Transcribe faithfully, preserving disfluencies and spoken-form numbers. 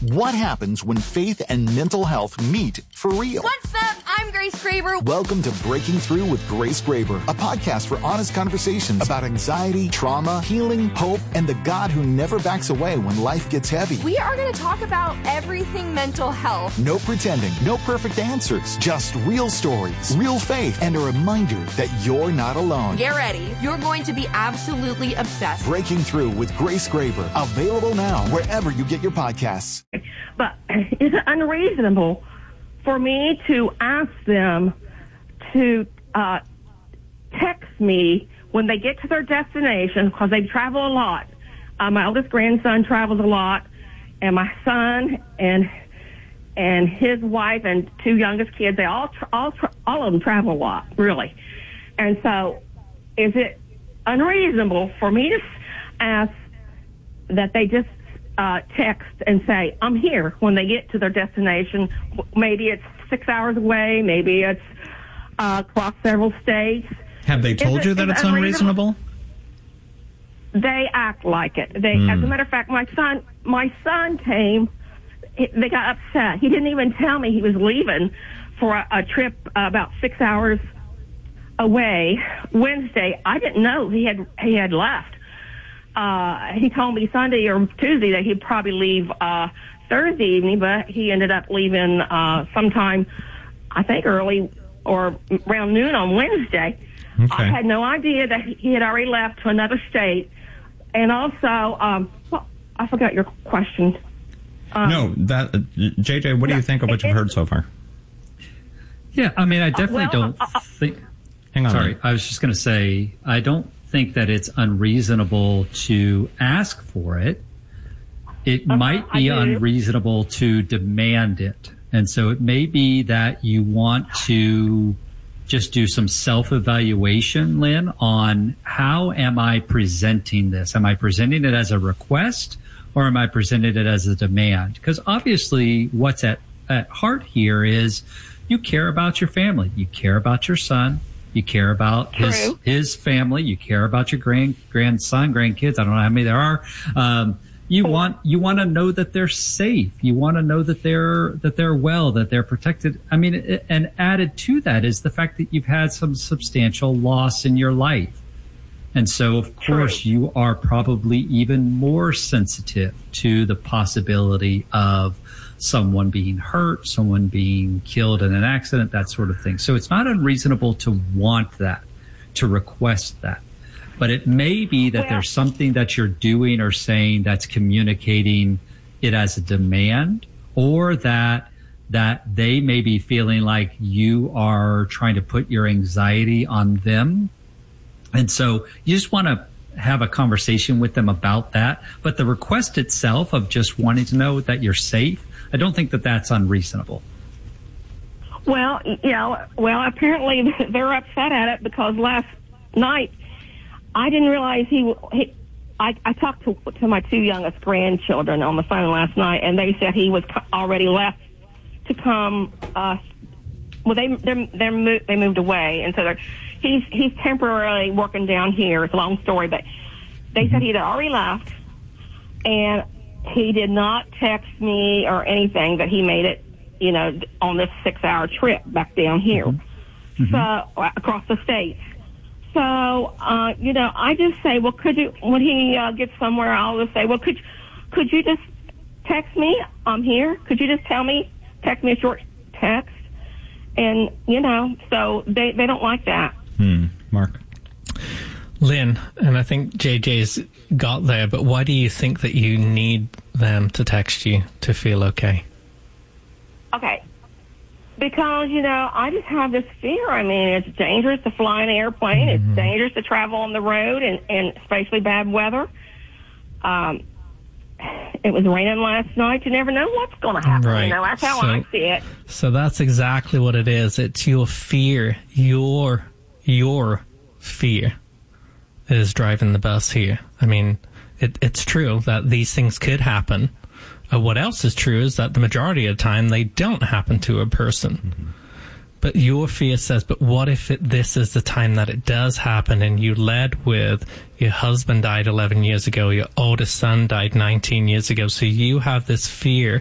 What happens when faith and mental health meet for real? What's up? I'm Grace Graber. Welcome to Breaking Through with Grace Graber, a podcast for honest conversations about anxiety, trauma, healing, hope, and the God who never backs away when life gets heavy. We are going to talk about everything mental health. No pretending, no perfect answers, just real stories, real faith, and a reminder that you're not alone. Get ready. You're going to be absolutely obsessed. Breaking Through with Grace Graber, available now wherever you get your podcasts. But is it unreasonable for me to ask them to uh, text me when they get to their destination, because they travel a lot? Uh, my oldest grandson travels a lot, and my son and and his wife and two youngest kids, they all tra- all tra- all of them travel a lot, really. And so, is it unreasonable for me to ask that they just Uh, text and say, I'm here when they get to their destination? Maybe it's six hours away. Maybe it's uh, across several states. Have they told it, you that it's unreasonable? They act like it. They, mm. As a matter of fact, my son, my son came. They got upset. He didn't even tell me he was leaving for a, a trip uh, about six hours away Wednesday. I didn't know he had he had left. Uh, he told me Sunday or Tuesday that he'd probably leave uh, Thursday evening, but he ended up leaving uh, sometime, I think, early or around noon on Wednesday. Okay. I had no idea that he had already left to another state. And also, um, well, I forgot your question. Um, no, that uh, J J, what do you think of what you've heard so far? Yeah, I mean, I definitely uh, well, don't uh, uh, think. Hang on. Sorry, I was just going to say, I don't think that it's unreasonable to ask for it. It uh-huh, might be I do. unreasonable to demand it. And so it may be that you want to just do some self-evaluation, Lynn, on how am I presenting this? Am I presenting it as a request or am I presenting it as a demand? Because obviously what's at, at heart here is you care about your family. You care about your son. You care about his True. his family. You care about your grand grandson, grandkids. I don't know how many there are. Um, you want you want to know that they're safe. You want to know that they're that they're well, that they're protected. I mean, it, and added to that is the fact that you've had some substantial loss in your life, and so of course True. you are probably even more sensitive to the possibility of someone being hurt, someone being killed in an accident, that sort of thing. So it's not unreasonable to want that, to request that. But it may be that well, there's something that you're doing or saying that's communicating it as a demand, or that that they may be feeling like you are trying to put your anxiety on them. And so you just want to have a conversation with them about that. But the request itself of just wanting to know that you're safe, I don't think that that's unreasonable. Well, yeah, well, apparently they're upset at it because last night I didn't realize he, he I, I talked to, to my two youngest grandchildren on the phone last night, and they said he was already left to come, uh, well, they, they're, they're mo- they moved away, and so they're, he's, he's temporarily working down here. It's a long story, but they said he'd already left, and he did not text me or anything that he made it, you know, on this six-hour trip back down here, mm-hmm. so uh, across the states. So, uh, you know, I just say, well, could you, when he uh, gets somewhere, I'll just say, well, could could you just text me? I'm here. Could you just tell me, text me a short text? And, you know, so they, they don't like that. Hmm. Mark? Lynn, and I think J J's got there, but why do you think that you need them to text you to feel okay? Okay. Because, you know, I just have this fear. I mean, it's dangerous to fly in an airplane. Mm-hmm. It's dangerous to travel on the road, and, and especially bad weather. Um, it was raining last night. You never know what's going to happen. Right. You know, that's how so, I see it. So that's exactly what it is. It's your fear, your, your fear that is driving the bus here. I mean, it, it's true that these things could happen. Uh, what else is true is that the majority of the time they don't happen to a person. Mm-hmm. But your fear says, but what if it, this is the time that it does happen, and you led with your husband died eleven years ago, your oldest son died nineteen years ago, so you have this fear